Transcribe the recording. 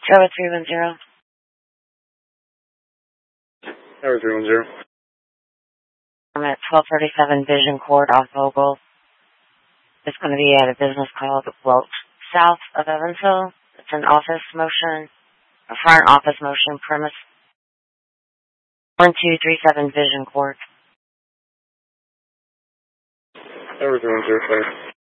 Tower 310. Tower 310. I'm at 1237 Vision Court off Vogel. It's going to be at a business called Welch, south of Evansville. It's an office motion, a front office motion premise. 1237 Vision Court. Tower 310.